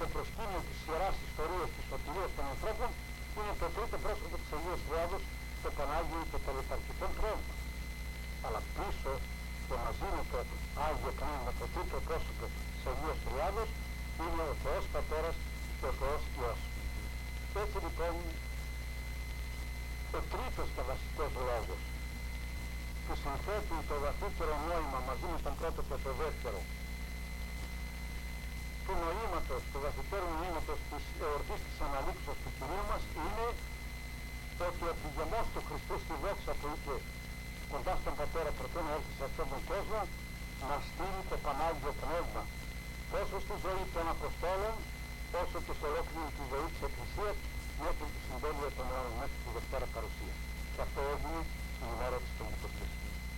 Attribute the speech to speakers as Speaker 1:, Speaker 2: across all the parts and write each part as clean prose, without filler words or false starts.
Speaker 1: στο προσκήνιο της Ιεράς Ιστορίας της Σωτηρίας των ανθρώπων είναι το τρίτο πρόσωπο της Αγίας Τριάδος, το Πανάγιο και το Λεπαρχικό Πνεύμα. Αλλά πίσω και μαζί με το Άγιο Πνεύμα, το τρίτο πρόσωπο της Αγίας Τριάδος, είναι ο Θεός Πατέρας και ο Θεός Υιός. Έτσι λοιπόν ο τρίτος και βασικός λόγος που συνθέτει το βαθύτερο νόημα μαζί με τον πρώτο και το δεύτερο του νοήματος, του βαθύτερου νοήματος της εορτής της Αναλήψεως του Κυρίου μας είναι ότι ο πηγεμός του Χριστού στη δόξα που είχε κοντά στον Πατέρα προτού να έρθει σε αυτόν τον κόσμο να στείλει το Πανάγιο Πνεύμα τόσο στη ζωή των Αποστόλων όσο και σε ολόκληρη τη ζωή της Εκκλησίας μέχρι τη συντέλεια των αιώνων, μέχρι τη Δευτέρα Παρουσία. Και αυτό έγινε την ημέρα της Πεντηκοστής.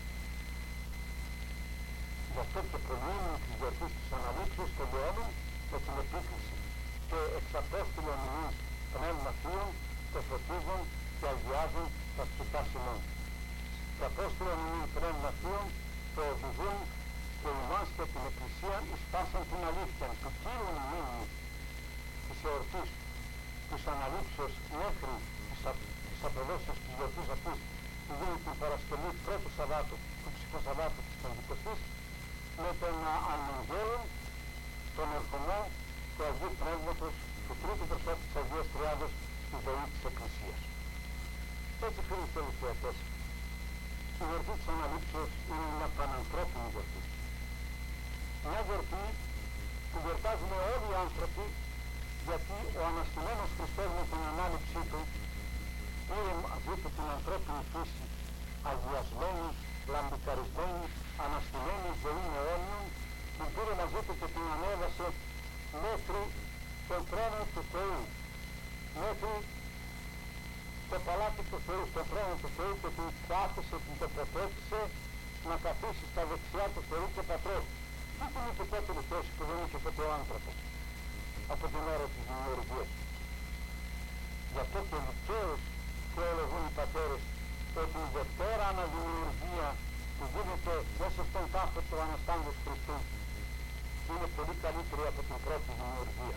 Speaker 1: Γι' αυτό και προμείνουν της γιορτής της Αναλήψεως των Λεώνων με την επίκληση και εξ Απόστηλων ημίς Πνεύμα Θείων το φωτίζουν και αγιάζουν τα ψυχάς ημών. Και Απόστηλων ημίς Πνεύμα Θείων το οδηγούν και ημάς και την Εκκλησία εις πάσαν την αλήθεια του κύριου μνήμη της εορτής της Αναλήψεως μέχρι τις αποδόσεις της γιορτής αυτής που γίνει την Παρασκευή πρώτου Σαββάτου, του Ψυχοσαββάτου της Πεντηκοστής, με τον Αναγγέλων, τον ερχομό του Αγίου Πνεύματος, του τρίτου προσώπου της Αγίας Τριάδος στη ζωή της Εκκλησίας. Έτσι, φίλοι και θεατές, η γιορτή της Αναλήψεως είναι μια πανανθρώπινη γιορτή. Μια γιορτή που γιορτάζουμε όλοι οι άνθρωποι, γιατί ο αναστημένος Χριστός με την Ανάληψή του πήρε μαζί του την ανθρώπινη φύση, αγιασμένη, λαμπικαρισμένη, αναστημένη ζωή αιώνιων, την πήρε μαζί του και την ανέβασε μέχρι τον θρόνο του Θεού, μέχρι το παλάτι του Θεού, στον θρόνο του Θεού, και την κάθισε, την τοποθέτησε να καθίσει στα δεξιά του Θεού και Πατρός. Τι είναι η πρώτη θέση που δεν είχε ποτέ ο άνθρωπος από την ώρα της δημιουργίας. Γι' αυτό και δικαίως και ολογούν οι πατέρες ότι η Δευτέρα Αναδημιουργία που γίνεται μέσα στον τάφο του Αναστάντος Χριστού είναι πολύ καλύτερη από την πρώτη δημιουργία.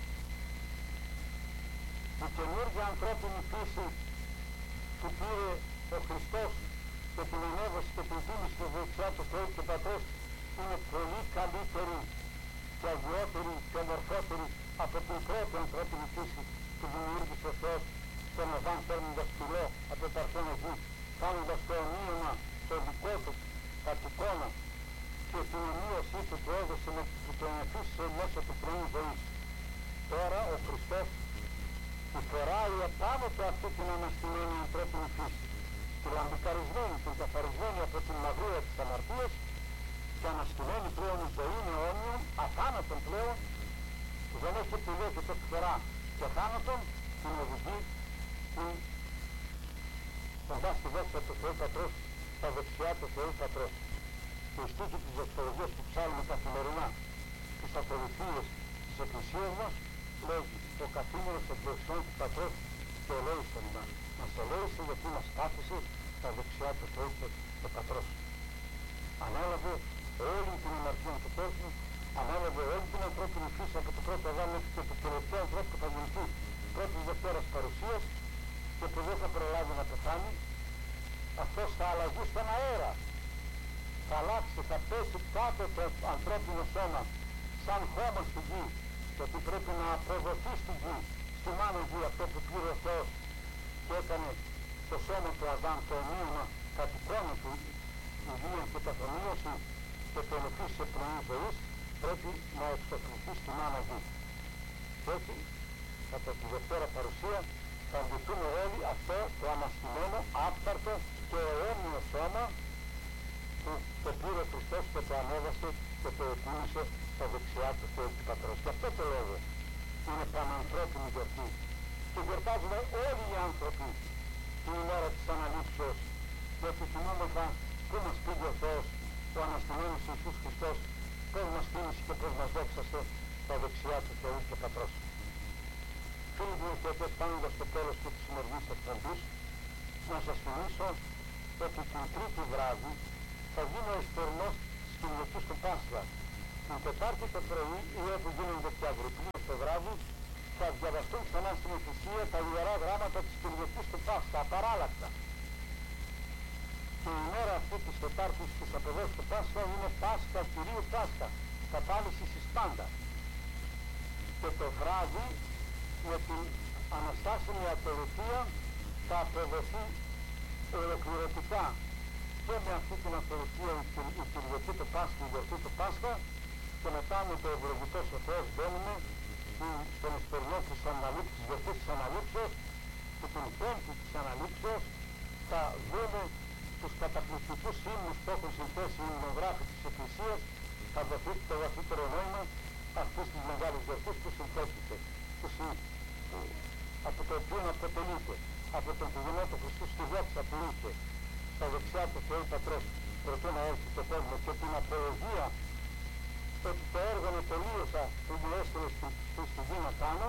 Speaker 1: Η καινούργια ανθρώπινη φύση που πήρε ο Χριστός και την ανέβαση και την τίμηση στη δεξιά του Θεού και Πατρός είναι πολύ καλύτερη και αγιότερη και ομορφότερη από την πρώτη ανθρώπινη φύση που δημιούργησε ο Θεός στον Αδάμ, παίρνοντας πυλό από το παρθένο γη, κάνοντας το ομοίωμα το δικό του κατ' εικόνα και την ομοίωσή του που έδωσε που τον εφήσισε μέσω του πρωινού ζωής. Τώρα ο Χριστός που φοράει επάνω του αυτή την αναστημένη ανθρώπινη φύση, τη λαμπικαρισμένη, την καθαρισμένη από την μαυρία της αμαρτίας και αναστημένη πλέον η ζωή αιώνιων, αθάνατον πλέον, που δεν έχει επιλέξει το φορά και θάνατον, την οδηγεί κοντά στη δόξα του Θεού Πατρός, στα δεξιά του Θεού Πατρός. Και η στίχη της δοξολογίας που ψάλουμε καθημερινά στις ακολουθίες της Εκκλησίας μας λέγει «Ο καθήμενος εκδοξιών του Πατρός και ελέησον μας». Μας ελέησε γιατί μας κάθισε στα δεξιά του Θεού και Πατρός. Ανέλαβε όλη την αμαρτία του κόσμου, ανέλαβε όλη την ανθρώπινη φύση από το πρώτο Αδάμ μέχρι και το τελευταίο ανθρώπου που θα γεννηθεί πρώτης Δευτέρας Παρουσίας και που δεν θα προλάβει να πεθάνει. Αυτός θα αλλαγεί στον αέρα, θα αλλάξει, θα πέσει κάτω το ανθρώπινο σώμα σαν χώμα στη γη, γιατί πρέπει να προδοθεί στη γη, στη μάνα γη, αυτό που πήρε ο Θεός και έκανε το σώμα του Αδάμ, το ομοίωμα κατ' εικόνα του ιδίων και καθομοίωση και το ελοφίσει σε πρωινή ζωής, πρέπει να εξοφληθεί στη μάνα γη. Και έτσι, κατά τη Δευτέρα Παρουσία, θα αντιθούμε όλοι αυτό το αναστημένο, άφθαρτο και αιώνιο σώμα που το πήρε ο Χριστός και το ανέβασε και το επούλησε στα δεξιά του Θεού και Πατρός. Και αυτό το λόγο είναι πανανθρώπινη γιορτή. Και γιορτάζουμε όλοι οι άνθρωποι την ημέρα της Αναλήψεως, γιατί θυμόμεθα πού μας πήγε ο Θεός, ο αναστημένος Ιησούς Χριστός, πώς μας τίμησε και πώς μας δόξασε στα δεξιά του Θεού και Πατρός. Φίλοι μου και φτάνοντας στο τέλος και της σημερινής εκπομπής, να σας θυμίσω ότι την Τρίτη βράδυ θα γίνει ο ειστερνός της Κυριακής του Πάσχα. Την Τετάρτη το πρωί ή όπου γίνονται πια γρυπνίες το βράδυ, ξανά στην Εκκλησία τα ιερά γράμματα της Κυριακής του Πάσχα, απαράλλακτα. Και η μέρα αυτή της Τετάρτης της αποδόσης του Πάσχα είναι Πάσχα Κυρίου Πάσχα, κατάλυσης εις πάντα. Και το βράδυ με την Αναστάσιμη Ακολουθία θα αποδοθεί ολοκληρωτικά και με αυτή την ακολουθία η Κυριακή του Πάσχα, η γιορτή του Πάσχα, και μετά με το ευλογητός ο Θεός μπαίνουμε στον εσπερινό της γιορτής της Αναλήψεως, και την πέμπτη της Αναλήψεως θα δούμε τους καταπληκτικούς ύμνους που έχουν συνθέσει οι υμνογράφοι της Εκκλησίας, θα δοθεί το βαθύτερο νόημα αυτής της μεγάλης γιορτής που συνθέτηκε, από το οποίο αποτελείται από τον πηγενό του Χριστού στη δόξα που είχε στα δεξιά του Θεού Πατρός προτού να έρθει το κόσμο, και την απολογία ότι το έργο με τελείωσα που μου έστειλε στη γη να κάνω,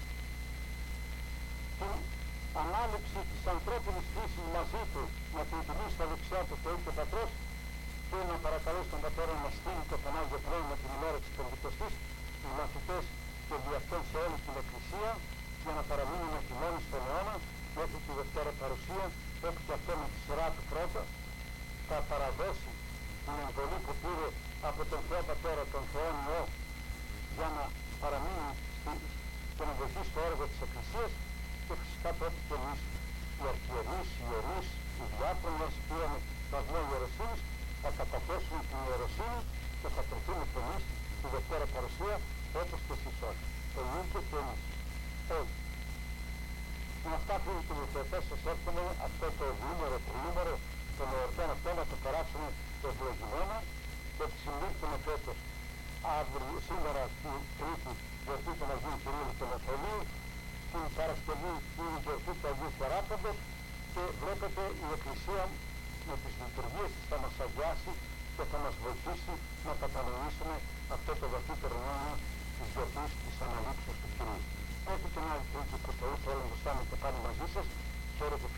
Speaker 1: την ανάληψη της ανθρώπινης φύσης μαζί του να την τιμεί στα δεξιά του Θεού και Πατρός, και να παρακαλέσει τον Πατέρα να στείλει το Πανάγιο Πνεύμα την ημέρα της Πεντηκοστής, τους μαθητές και δι' αυτόν σε όλη την Εκκλησία, για να παραμείνουν ετοιμόνοι στον αιώνα μέχρι τη Δευτέρα Παρουσία, όπου και αυτό με τη σειρά του πρώτα θα παραδώσει την εμβολή που πήρε από τον Θεό Πατέρα, τον Θεό Υιό, για να παραμείνει και να βοηθήσει το έργο της Εκκλησίας, και φυσικά τότε και εμείς οι αρχιερείς, οι ιερείς, οι διάκονες που πήραμε το αγνό ιεροσύνης, θα καταθέσουμε την ιεροσύνη και θα προτείνουμε και εμείς τη Δευτέρα Παρουσία, όπως και εσείς όλοι. Το ίδιο και εμείς. Όλοι. Με αυτά που είναι τηλεθεωτές σας εύχομαι αυτό το τρινούμερο των εορτών αυτών να το περάσουμε ευλογημένα, και ότι συμπίπτουμε φέτος σήμερα την Τρίτη γιορτή των Αγίων Κυρίων και Μεθοδίου, την Παρασκευή την γιορτή του Αγίου Θεράποντος, και βλέπετε η Εκκλησία με τις λειτουργίες της θα μας αγιάσει και θα μας βοηθήσει να κατανοήσουμε αυτό το βαθύτερο νόημα της γιορτής της Αναλήψεως του Κυρίου. Μέχρι την άλλη Τρίτη που Θεού θέλω να στάμε και πάλι μαζί σας. Χαίρετε.